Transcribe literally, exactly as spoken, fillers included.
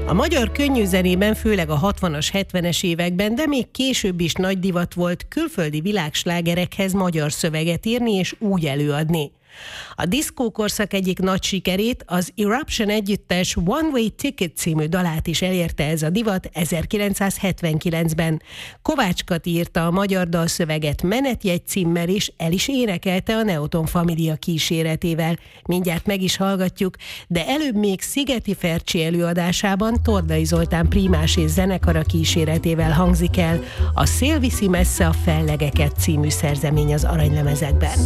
A magyar könnyűzenében főleg a hatvanas, hetvenes években, de még később is nagy divat volt külföldi világslágerekhez magyar szöveget írni és úgy előadni. A diszkókorszak egyik nagy sikerét, az Eruption együttes One Way Ticket című dalát is elérte ez a divat ezerkilencszázhetvenkilencben. Kovács Kati írta a magyar dalszöveget menetjegy címmel, és el is énekelte a Neoton Família kíséretével. Mindjárt meg is hallgatjuk, de előbb még Szigeti Fercsi előadásában Tordai Zoltán prímás és zenekara kíséretével hangzik el a Szél viszi messze a fellegeket című szerzemény az aranylemezekben.